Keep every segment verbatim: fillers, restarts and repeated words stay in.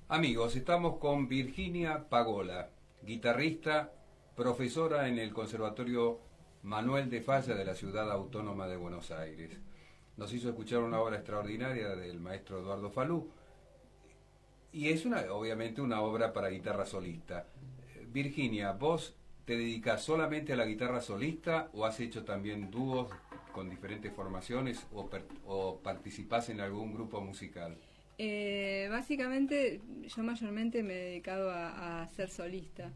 Amigos, estamos con Virginia Pagola, guitarrista, profesora en el Conservatorio Manuel de Falla de la Ciudad Autónoma de Buenos Aires. Nos hizo escuchar una obra extraordinaria del maestro Eduardo Falú y es una, obviamente una obra para guitarra solista. Virginia, ¿vos te dedicas solamente a la guitarra solista o has hecho también dúos con diferentes formaciones o, per, o participás en algún grupo musical? Eh, básicamente yo mayormente me he dedicado a, a ser solista,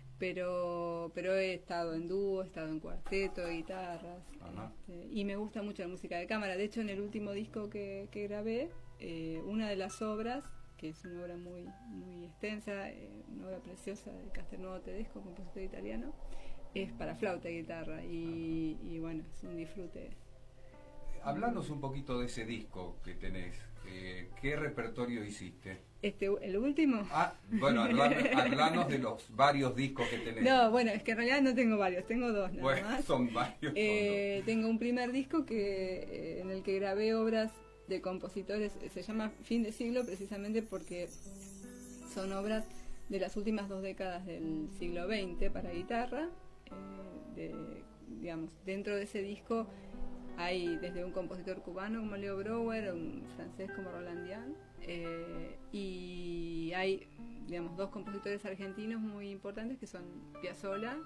pero pero he estado en dúo, he estado en cuarteto, guitarras, este, y me gusta mucho la música de cámara. De hecho, en el último disco que, que grabé, eh, una de las obras, que es una obra muy muy extensa, eh, una obra preciosa de Castelnuovo Tedesco, compositor italiano, es para flauta y guitarra, y, y bueno, es un disfrute. Hablanos un poquito de ese disco que tenés. Eh, ¿Qué repertorio hiciste? Este, ¿El último? Ah, bueno, hablanos de los varios discos que tenés. No, bueno, es que en realidad no tengo varios, tengo dos nada bueno, más. Son varios. Eh, tengo un primer disco que eh, en el que grabé obras de compositores, se llama Fin de Siglo precisamente porque son obras de las últimas dos décadas del siglo veinte para guitarra. Eh, de, digamos, dentro de ese disco hay desde un compositor cubano como Leo Brouwer, un francés como Roland Dian, eh, y hay, digamos, dos compositores argentinos muy importantes que son Piazzolla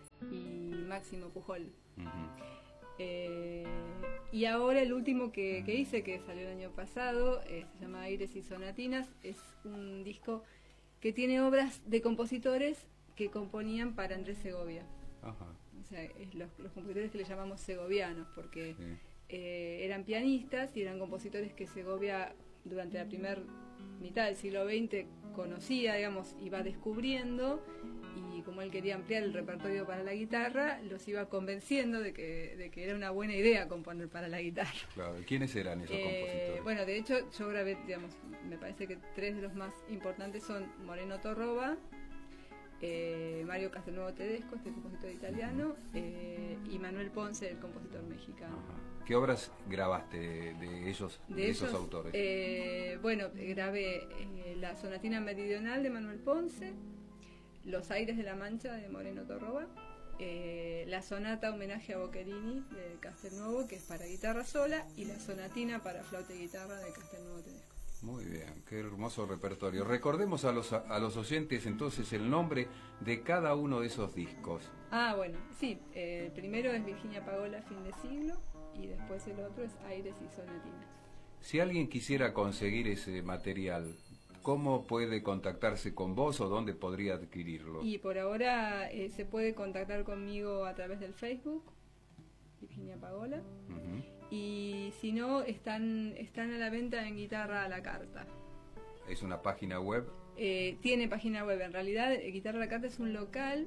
y Máximo Pujol. Uh-huh. eh, y ahora el último que, que hice, que salió el año pasado, eh, se llama Aires y Sonatinas, es un disco que tiene obras de compositores que componían para Andrés Segovia. Uh-huh. O sea, es los, los compositores que le llamamos segovianos, porque sí. eh, eran pianistas y eran compositores que Segovia durante la primera mitad del siglo veinte conocía, digamos, iba descubriendo, y como él quería ampliar el repertorio para la guitarra, los iba convenciendo de que, de que era una buena idea componer para la guitarra. Claro, ¿quiénes eran esos eh, compositores? Bueno, de hecho yo grabé, digamos, me parece que tres de los más importantes son Moreno Torroba, Eh, Mario Castelnuovo Tedesco, este compositor italiano, eh, y Manuel Ponce, el compositor mexicano. Ajá. ¿Qué obras grabaste de, de ellos, de, de esos ellos, autores? Eh, bueno, grabé eh, la Sonatina Meridional de Manuel Ponce, Los Aires de la Mancha de Moreno Torroba, eh, la Sonata Homenaje a Boccherini de Castelnuovo, que es para guitarra sola, y la Sonatina para flauta y guitarra de Castelnuovo Tedesco. Muy bien, qué hermoso repertorio. Recordemos a los a los oyentes entonces el nombre de cada uno de esos discos. Ah, bueno, sí, eh, el primero es Virginia Pagola, Fin de Siglo, y después el otro es Aires y Sonatinas. Si alguien quisiera conseguir ese material, ¿cómo puede contactarse con vos o dónde podría adquirirlo? Y por ahora eh, se puede contactar conmigo a través del Facebook, Virginia Pagola. Uh-huh. Y si no, están están a la venta en Guitarra a la Carta. ¿Es una página web? Eh, tiene página web. En realidad, Guitarra a la Carta es un local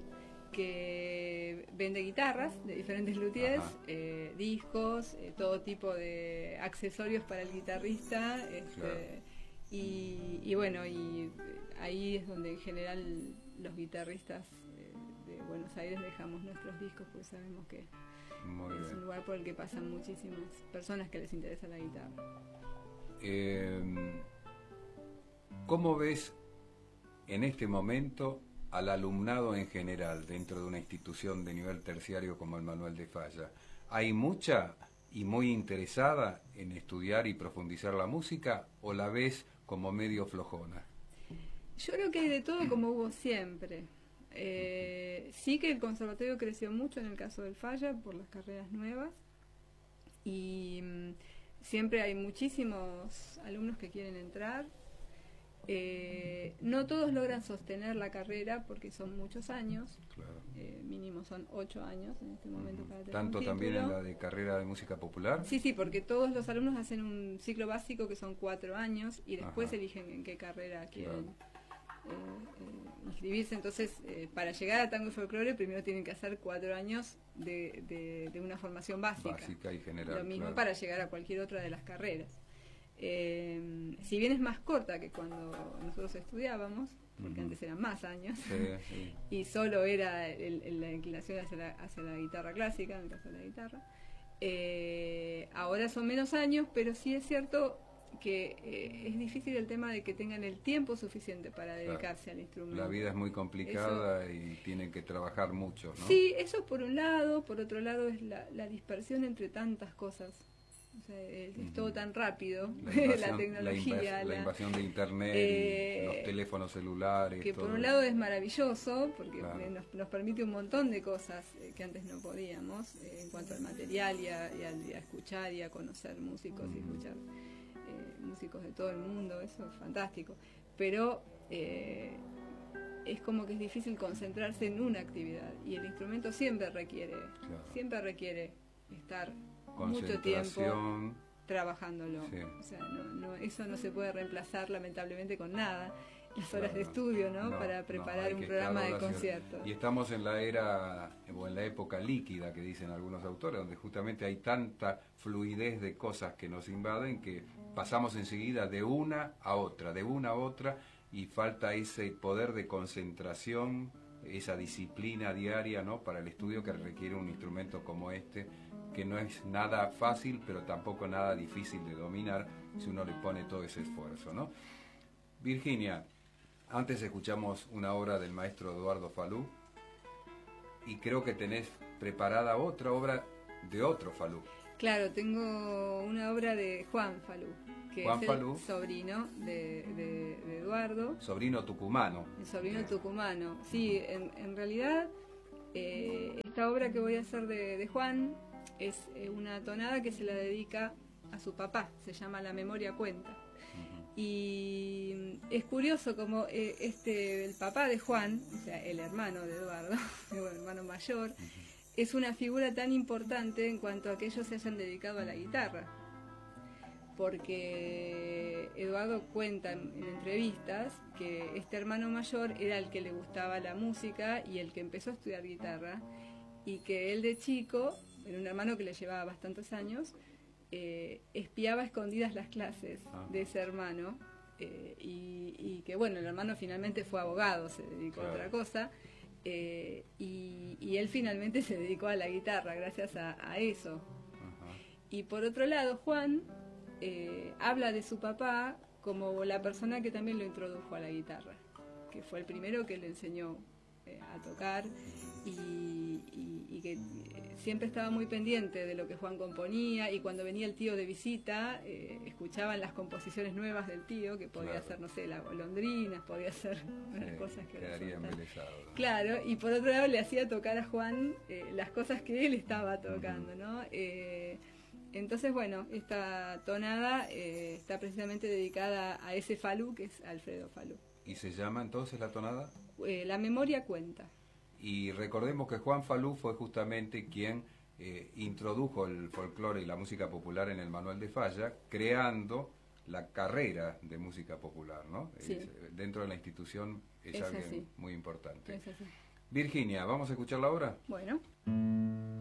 que vende guitarras de diferentes luthiers, eh, discos, eh, todo tipo de accesorios para el guitarrista. Este, claro. y, y bueno, y ahí es donde en general los guitarristas de, de Buenos Aires dejamos nuestros discos, porque sabemos que Muy es bien. un lugar por el que pasan muchísimas personas que les interesa la guitarra. Eh, ¿Cómo ves en este momento al alumnado en general dentro de una institución de nivel terciario como el Manuel de Falla? ¿Hay mucha y muy interesada en estudiar y profundizar la música o la ves como medio flojona? Yo creo que hay de todo, como hubo siempre. Eh, sí que el conservatorio creció mucho en el caso del Falla por las carreras nuevas, y mmm, siempre hay muchísimos alumnos que quieren entrar. Eh, no todos logran sostener la carrera porque son muchos años, claro. eh, mínimo son ocho años en este momento. Uh-huh. Para tener ¿Tanto un también en la de carrera de música popular? Sí, sí, porque todos los alumnos hacen un ciclo básico que son cuatro años y después Ajá. eligen en qué carrera quieren claro. eh, eh, inscribirse. Entonces, eh, para llegar a tango y folclore primero tienen que hacer cuatro años de, de, de una formación básica. Básica y general. Lo mismo claro. para llegar a cualquier otra de las carreras. Eh, si bien es más corta que cuando nosotros estudiábamos, porque uh-huh. antes eran más años, sí, sí. y solo era el, el, la inclinación hacia la, hacia la guitarra clásica, en el caso de la guitarra, eh, ahora son menos años, pero sí es cierto que eh, es difícil el tema de que tengan el tiempo suficiente para dedicarse claro. al instrumento. La vida es muy complicada eso, y tienen que trabajar mucho, ¿no? Sí, eso por un lado, por otro lado es la, la dispersión entre tantas cosas. O sea, es uh-huh. todo tan rápido, la, invasión, la tecnología, la, invas, la, la invasión de internet, eh, los teléfonos celulares. Que todo. Por un lado es maravilloso, porque claro. nos, nos permite un montón de cosas eh, que antes no podíamos, eh, en cuanto al material y a, y a, y a escuchar y a conocer músicos uh-huh. y escuchar eh, músicos de todo el mundo, eso es fantástico. Pero eh, es como que es difícil concentrarse en una actividad, y el instrumento siempre requiere, claro. siempre requiere estar mucho tiempo trabajándolo. Sí. O sea, no, no, eso no se puede reemplazar lamentablemente con nada. Las horas claro. de estudio, ¿no? no Para preparar no, un programa de conciertos. Y estamos en la era, o en la época líquida, que dicen algunos autores, donde justamente hay tanta fluidez de cosas que nos invaden que pasamos enseguida de una a otra, de una a otra, y falta ese poder de concentración, esa disciplina diaria, ¿no? Para el estudio que requiere un instrumento como este, que no es nada fácil, pero tampoco nada difícil de dominar si uno le pone todo ese esfuerzo, ¿no? Virginia, antes escuchamos una obra del maestro Eduardo Falú, y creo que tenés preparada otra obra de otro Falú. Claro, tengo una obra de Juan Falú, que Juan es Falú, el sobrino de, de, de Eduardo. Sobrino tucumano. El sobrino Bien. tucumano. Sí, en, en realidad eh, esta obra que voy a hacer de, de Juan es eh, una tonada que se la dedica a su papá, se llama La Memoria Cuenta. Uh-huh. Y es curioso como eh, este el papá de Juan, o sea, el hermano de Eduardo, el hermano mayor, uh-huh. es una figura tan importante en cuanto a que ellos se hayan dedicado a la guitarra. Porque Eduardo cuenta en, en entrevistas que este hermano mayor era el que le gustaba la música y el que empezó a estudiar guitarra, y que él de chico, era un hermano que le llevaba bastantes años, eh, espiaba a escondidas las clases ah. de ese hermano, eh, y, y que bueno, el hermano finalmente fue abogado, se dedicó claro. a otra cosa, eh, y, y él finalmente se dedicó a la guitarra gracias a, a eso. Uh-huh. Y por otro lado, Juan eh, habla de su papá como la persona que también lo introdujo a la guitarra, que fue el primero que le enseñó eh, a tocar, y, y, y que siempre estaba muy pendiente de lo que Juan componía, y cuando venía el tío de visita eh, escuchaban las composiciones nuevas del tío, que podía claro. ser, no sé, las golondrinas, podía ser unas sí, cosas que quedaría embelesado, ¿no? Claro, y por otro lado le hacía tocar a Juan eh, las cosas que él estaba tocando, uh-huh. ¿no? Eh, entonces, bueno, esta tonada eh, está precisamente dedicada a ese Falú, que es Alfredo Falú. ¿Y se llama entonces la tonada? Eh, La Memoria Cuenta. Y recordemos que Juan Falú fue justamente quien eh, introdujo el folclore y la música popular en el Manuel de Falla, creando la carrera de música popular, ¿no? Sí. Es, dentro de la institución es, es alguien así. muy importante. Es así. Virginia, ¿vamos a escuchar la obra? Bueno.